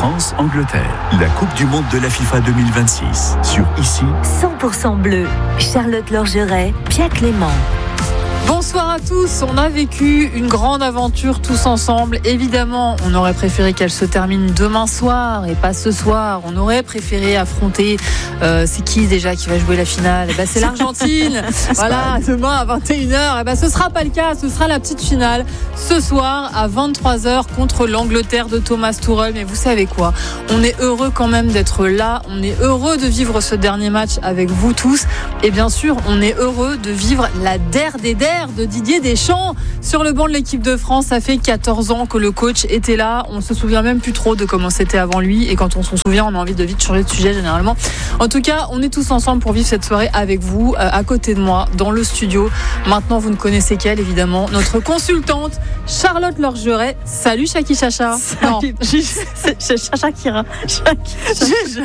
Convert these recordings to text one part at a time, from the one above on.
France-Angleterre, la Coupe du Monde de la FIFA 2026. Sur Ici, 100% bleu. Charlotte Lorgeret, Pia Clément. Bonsoir à tous, on a vécu une grande aventure tous ensemble. Évidemment, on aurait préféré qu'elle se termine demain soir et pas ce soir. On aurait préféré affronter, c'est qui déjà qui va jouer la finale ? C'est l'Argentine. Voilà, demain à 21h. Ce sera pas le cas, ce sera la petite finale ce soir à 23h contre l'Angleterre de Thomas Tuchel. Mais vous savez quoi ? On est heureux quand même d'être là. On est heureux de vivre ce dernier match avec vous tous. Et bien sûr, on est heureux de vivre la der des der de Didier Deschamps sur le banc de l'équipe de France. Ça fait 14 ans que le coach était là. On se souvient même plus trop de comment c'était avant lui. Et quand on s'en souvient, on a envie de vite changer de sujet généralement. En tout cas, on est tous ensemble pour vivre cette soirée avec vous, à côté de moi, dans le studio. Maintenant, vous ne connaissez qu'elle, évidemment. Notre consultante, Charlotte Lorgeret. Salut, Chaki Chacha. Salut. C'est Chacha Kira. J'ai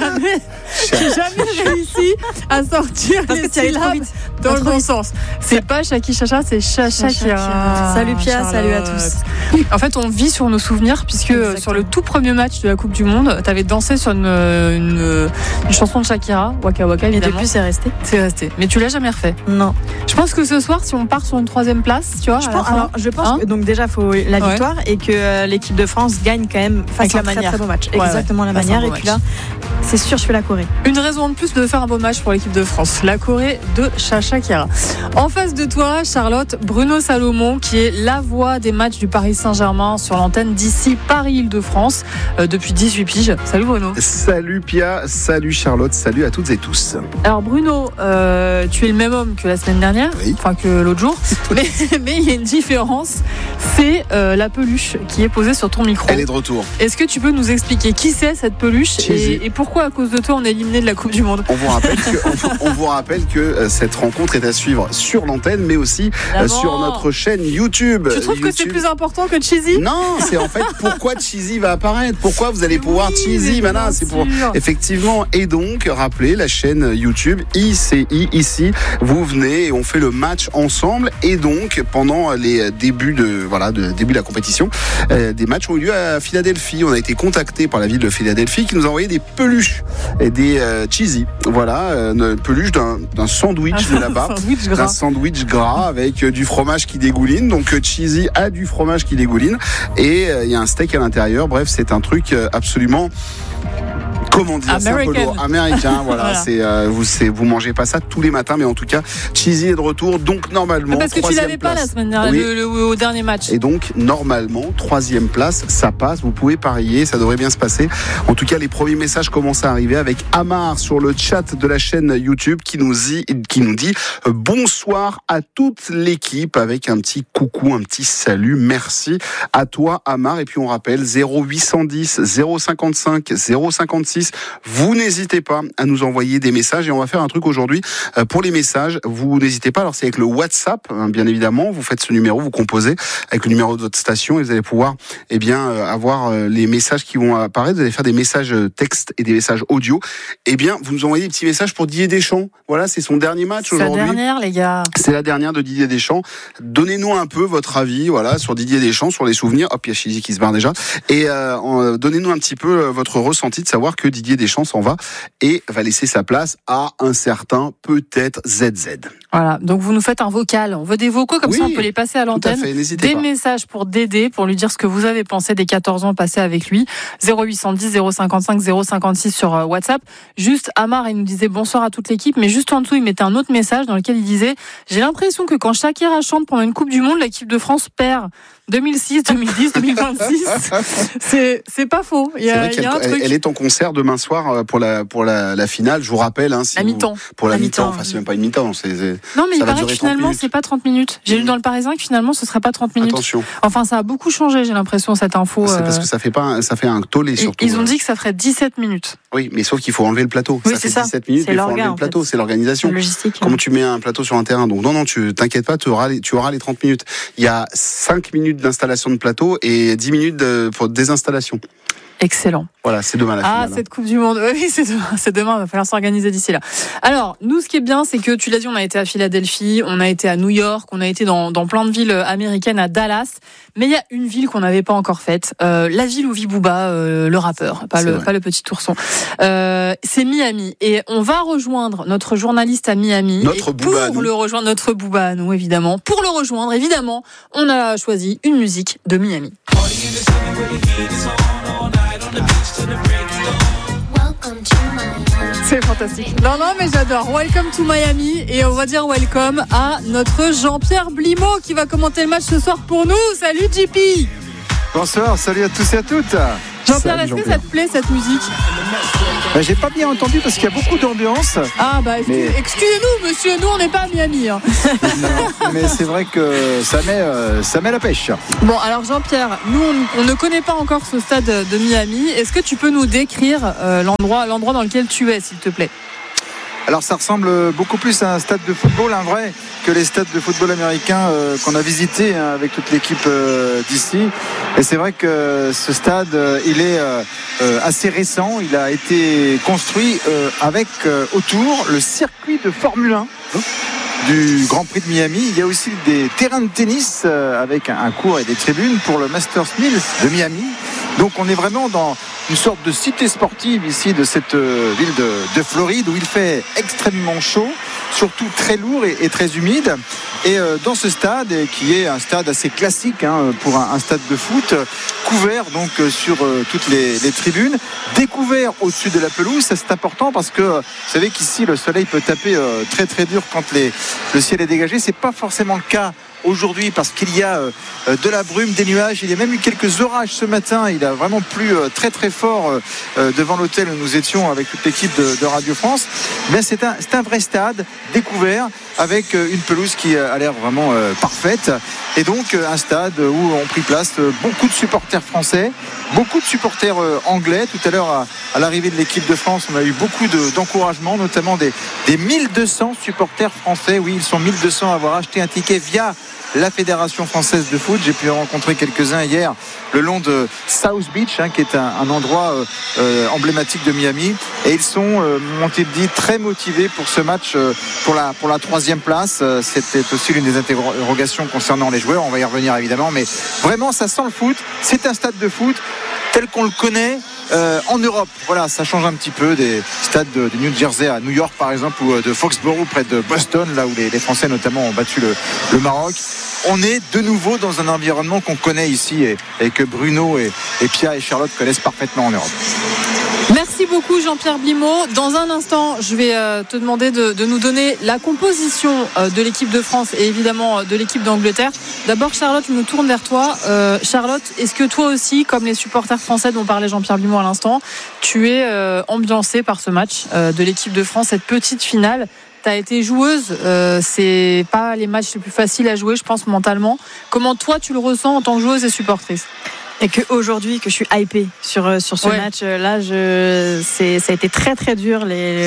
jamais réussi à sortir les syllabes dans le bon sens. C'est pas Chaki Chacha, c'est Chacha Kira. Salut Pia, salut à tous. En fait, on vit sur nos souvenirs puisque sur le tout premier match de la Coupe du Monde, t'avais dansé sur une chanson de Shakira, Waka Waka, évidemment. Et depuis, c'est resté. C'est resté. Mais tu l'as jamais refait. Non. Je pense que ce soir, si on part sur une 3e place, tu vois. Je pense que donc déjà, il faut la victoire et que l'équipe de France gagne quand même face à un très beau match. Exactement la manière. Et puis là, c'est sûr, je fais la Corée. Une raison de plus de faire un beau match pour l'équipe de France. La Corée de Chacha Kira. En face de toi, Charlotte, Bruno Salomon, qui est la voix des matchs du Paris Saint-Germain sur l'antenne d'ici Paris-Île-de-France depuis 18 piges. Salut Bruno. Salut Pia, salut Charlotte, salut à toutes et tous. Alors Bruno, tu es le même homme que la semaine dernière, enfin que l'autre jour, mais il y a une différence, c'est la peluche qui est posée sur ton micro. Elle est de retour. Est-ce que tu peux nous expliquer qui c'est cette peluche et pourquoi à cause de toi on est éliminé de la Coupe du Monde ? On vous rappelle que cette rencontre est à suivre sur l'antenne mais aussi sur notre chaîne YouTube. Tu trouves que c'est plus important que Cheesy ? Non, c'est en fait pourquoi Cheesy va apparaître, pourquoi vous allez pouvoir Cheesy maintenant, c'est pour effectivement. Et donc rappelez la chaîne YouTube ICI ici, vous venez et on fait le match ensemble. Et donc pendant les débuts de la compétition, des matchs ont eu lieu à Philadelphie. On a été contacté par la ville de Philadelphie qui nous a envoyé des peluches et des Cheesy. Voilà, une peluche d'un sandwich de là-bas, d'un sandwich gras avec du fromage qui dégouline. Donc Cheesy a du fromage qui dégouline et il y a un steak à l'intérieur. Bref, c'est un truc absolument, comment dire, c'est un peu lourd, américain. Voilà. Vous mangez pas ça tous les matins, mais en tout cas, Cheesy est de retour, donc normalement. Parce que tu l'avais pas la semaine dernière, au dernier match. Et donc normalement, 3e place, ça passe. Vous pouvez parier, ça devrait bien se passer. En tout cas, les premiers messages commencent à arriver avec Amar sur le chat de la chaîne YouTube qui nous dit bonsoir à toute l'équipe avec un petit coucou, un petit salut. Merci à toi, Amar. Et puis on rappelle 0810 055 056. Vous n'hésitez pas à nous envoyer des messages et on va faire un truc aujourd'hui pour les messages. Vous n'hésitez pas, alors c'est avec le WhatsApp, bien évidemment. Vous faites ce numéro, vous composez avec le numéro de votre station et vous allez pouvoir avoir les messages qui vont apparaître. Vous allez faire des messages texte et des messages audio. Vous nous envoyez des petits messages pour Didier Deschamps. Voilà, c'est son dernier match aujourd'hui. C'est la dernière, les gars. C'est la dernière de Didier Deschamps. Donnez-nous un peu votre avis, sur Didier Deschamps, sur les souvenirs. Hop, il y a Chizy qui se barre déjà. Et donnez-nous un petit peu votre ressenti de savoir que Didier Deschamps s'en va et va laisser sa place à un certain peut-être ZZ. Voilà, donc vous nous faites un vocal. On veut des vocaux, comme ça on peut les passer à l'antenne. Des messages pour Dédé, pour lui dire ce que vous avez pensé des 14 ans passés avec lui. 0810 055 056 sur WhatsApp. Juste, Amar, il nous disait bonsoir à toute l'équipe, mais juste en dessous, il mettait un autre message dans lequel il disait « J'ai l'impression que quand Shakira chante pendant une Coupe du Monde, l'équipe de France perd. 2006, 2010, 2026. C'est pas faux. Il y a un truc. Elle est en concert demain soir pour la finale. Je vous rappelle. La mi-temps. Pour la mi-temps. Enfin, c'est même pas une mi-temps. Non, mais il paraît que finalement, c'est pas 30 minutes. J'ai lu dans le Parisien que finalement, ce serait pas 30 minutes. Attention. Enfin, ça a beaucoup changé, j'ai l'impression, cette info. C'est parce que ça fait un tollé surtout. Ils ont dit que ça ferait 17 minutes. Oui, mais sauf qu'il faut enlever le plateau. Oui, ça fait fait 17 minutes, mais il faut enlever le plateau. C'est l'organisation. Logistique. Comment tu mets un plateau sur un terrain. Donc non, tu t'inquiètes pas, tu auras les 30 minutes. Il y a 5 minutes d'installation de plateau et 10 minutes pour désinstallation. Excellent. Voilà, c'est demain la finale. Cette Coupe du Monde. Oui, c'est demain. Il va falloir s'organiser d'ici là. Alors, nous, ce qui est bien, c'est que tu l'as dit, on a été à Philadelphie, on a été à New York, on a été dans plein de villes américaines, à Dallas. Mais il y a une ville qu'on n'avait pas encore faite. La ville où vit Booba, le rappeur, pas le petit ourson. C'est Miami. Et on va rejoindre notre journaliste à Miami. Notre Booba à nous, évidemment. Pour le rejoindre, évidemment, on a choisi une musique de Miami. C'est fantastique. Non, mais j'adore. Welcome to Miami. Et on va dire welcome à notre Jean-Pierre Blimaud qui va commenter le match ce soir pour nous. Salut JP. Bonsoir, salut à tous et à toutes. Jean-Pierre, est-ce que ça te plaît cette musique ? J'ai pas bien entendu parce qu'il y a beaucoup d'ambiance. Excusez-nous monsieur, nous on n'est pas à Miami. Non, mais c'est vrai que ça met la pêche. Bon alors Jean-Pierre, nous on ne connaît pas encore ce stade de Miami. Est-ce que tu peux nous décrire l'endroit dans lequel tu es, s'il te plaît ? Alors ça ressemble beaucoup plus à un stade de football, un vrai, que les stades de football américains qu'on a visités avec toute l'équipe d'ici. Et c'est vrai que ce stade, il est assez récent. Il a été construit avec autour le circuit de Formule 1 du Grand Prix de Miami. Il y a aussi des terrains de tennis avec un court et des tribunes pour le Masters 1000 de Miami. Donc on est vraiment dans une sorte de cité sportive ici de cette ville de Floride où il fait extrêmement chaud, surtout très lourd et très humide. Et dans ce stade, qui est un stade assez classique pour un stade de foot, couvert donc sur toutes les tribunes, découvert au-dessus de la pelouse. Ça c'est important parce que vous savez qu'ici le soleil peut taper très très dur quand le ciel est dégagé. C'est pas forcément le cas aujourd'hui parce qu'il y a de la brume, des nuages. Il y a même eu quelques orages ce matin. Il a vraiment plu très très fort devant l'hôtel où nous étions avec toute l'équipe de Radio France. Mais c'est un vrai stade découvert avec une pelouse qui a l'air vraiment parfaite. Et donc un stade où ont pris place beaucoup de supporters français, beaucoup de supporters anglais. Tout à l'heure à l'arrivée de l'équipe de France, on a eu beaucoup d'encouragement, notamment des 1200 supporters français. Oui, ils sont 1200 à avoir acheté un ticket via la Fédération française de foot. J'ai pu en rencontrer quelques-uns hier le long de South Beach, qui est un endroit emblématique de Miami, et ils sont, m'ont-ils dit, très motivés pour ce match pour la troisième place. C'était aussi l'une des interrogations concernant les joueurs, on va y revenir évidemment, mais vraiment ça sent le foot. C'est un stade de foot tel qu'on le connaît en Europe. Voilà, ça change un petit peu des stades de New Jersey à New York par exemple, ou de Foxborough près de Boston, là où les Français notamment ont battu le Maroc. On est de nouveau dans un environnement qu'on connaît ici et que Bruno et Pia et Charlotte connaissent parfaitement en Europe. Merci beaucoup Jean-Pierre Blimaud. Dans un instant, je vais te demander de nous donner la composition de l'équipe de France et évidemment de l'équipe d'Angleterre. D'abord Charlotte, je me tourne vers toi. Charlotte, est-ce que toi aussi, comme les supporters français dont parlait Jean-Pierre Blimaud à l'instant, tu es ambiancée par ce match de l'équipe de France, cette petite finale? Tu as été joueuse, c'est pas les matchs les plus faciles à jouer, je pense, mentalement. Comment toi tu le ressens en tant que joueuse et supportrice? Et qu'aujourd'hui, que je suis hypée sur ce match-là, ça a été très très dur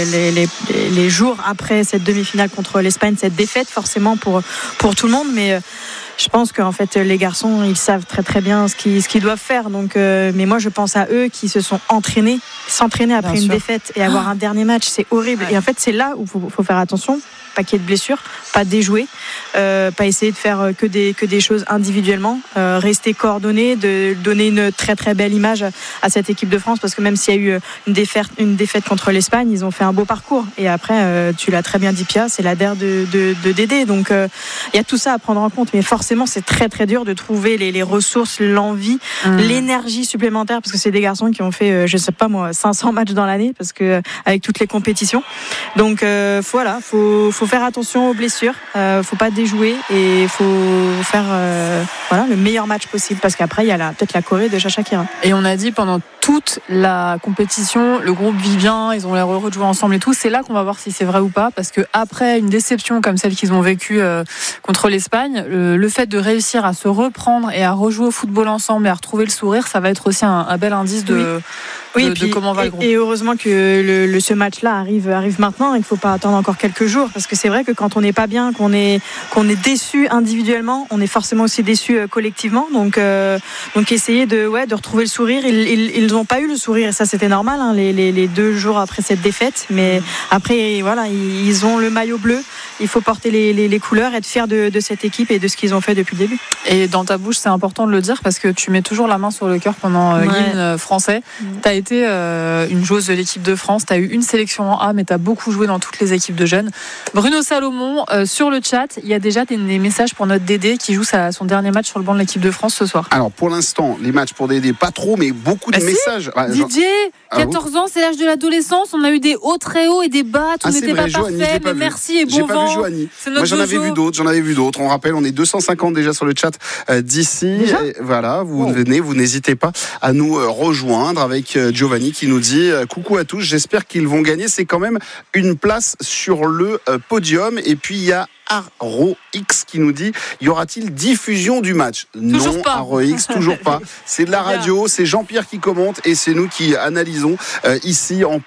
les jours après cette demi-finale contre l'Espagne, cette défaite forcément pour tout le monde, mais je pense qu'en fait les garçons ils savent très très bien ce qu'ils doivent faire. Donc, mais moi je pense à eux qui se sont s'entraîner après une défaite et avoir un dernier match, c'est horrible. Ouais. Et en fait c'est là où faut faire attention. Pas qu'il y ait de blessures, pas déjouer, pas essayer de faire que des choses individuellement, rester coordonné, de donner une très très belle image à cette équipe de France, parce que même s'il y a eu une défaite contre l'Espagne, ils ont fait un beau parcours. Et après, tu l'as très bien dit Pia, c'est la DER de Dédé. Donc il y a tout ça à prendre en compte, mais forcément c'est très très dur de trouver les ressources, l'envie, l'énergie supplémentaire, parce que c'est des garçons qui ont fait, je sais pas moi, 500 matchs dans l'année, parce que avec toutes les compétitions. Donc voilà, faut faire attention aux blessures, faut pas déjouer et faut faire le meilleur match possible, parce qu'après il y a peut-être la Corée de Shakira. Et on a dit pendant toute la compétition, le groupe vit bien, ils ont l'air heureux de jouer ensemble et tout. C'est là qu'on va voir si c'est vrai ou pas, parce que après une déception comme celle qu'ils ont vécue contre l'Espagne, le fait de réussir à se reprendre et à rejouer au football ensemble et à retrouver le sourire, ça va être aussi un bel indice de comment va le groupe. Et heureusement que ce match-là arrive maintenant et qu'il ne faut pas attendre encore quelques jours, parce que c'est vrai que quand on n'est pas bien, qu'on est déçu individuellement, on est forcément aussi déçu collectivement. Donc essayer de retrouver le sourire. Ils n'ont pas eu le sourire, et ça c'était normal, hein, les 2 jours après cette défaite. Mais après, voilà, ils ont le maillot bleu. Il faut porter les couleurs, être fier de cette équipe et de ce qu'ils ont fait depuis le début. Et dans ta bouche, c'est important de le dire parce que tu mets toujours la main sur le cœur pendant l'hymne français. Tu as été une joueuse de l'équipe de France, tu as eu une sélection en A, mais tu as beaucoup joué dans toutes les équipes de jeunes. Bruno Salomon, sur le chat, il y a déjà des messages pour notre Dédé qui joue son dernier match sur le banc de l'équipe de France ce soir. Alors pour l'instant, les matchs pour Dédé, pas trop, mais beaucoup de messages. Didier, 14 ans, c'est l'âge de l'adolescence. On a eu des hauts très hauts et des bas. Tout n'était pas parfait, mais merci et bon vent. Moi j'en avais vu d'autres. On rappelle, on est 250 déjà sur le chat d'ici. Et voilà, vous venez, vous n'hésitez pas à nous rejoindre avec Giovanni qui nous dit coucou à tous, j'espère qu'ils vont gagner. C'est quand même une place sur le podium. Et puis il y a Arro X qui nous dit y aura-t-il diffusion du match? Toujours non, pas. Arro X, toujours pas. C'est de la radio, c'est Jean-Pierre qui commente et c'est nous qui analysons ici en